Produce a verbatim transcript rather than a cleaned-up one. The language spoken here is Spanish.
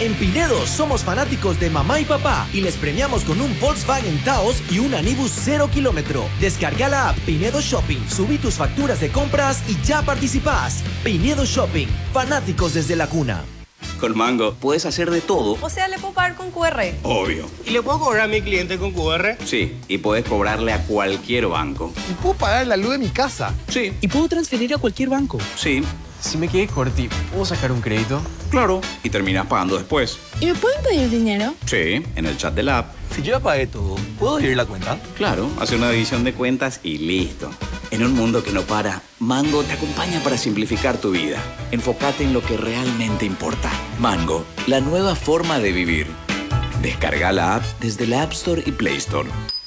En Pinedo somos fanáticos de mamá y papá y les premiamos con un Volkswagen Taos y un Anibus cero kilómetro. Descarga la app Pinedo Shopping, subí tus facturas de compras y ya participás. Pinedo Shopping, fanáticos desde la cuna. Con Mango puedes hacer de todo. O sea, ¿le puedo pagar con cu erre? Obvio. ¿Y le puedo cobrar a mi cliente con cu erre? Sí, y puedes cobrarle a cualquier banco. ¿Y puedo pagar la luz de mi casa? Sí. ¿Y puedo transferir a cualquier banco? Sí. Si me quedé corti, ¿puedo sacar un crédito? Claro. Y terminas pagando después. ¿Y me pueden pedir dinero? Sí, en el chat de la app. Si yo ya pagué todo, ¿puedo dividir la cuenta? Claro, hacer una división de cuentas y listo. En un mundo que no para, Mango te acompaña para simplificar tu vida. Enfócate en lo que realmente importa. Mango, la nueva forma de vivir. Descarga la app desde la App Store y Play Store.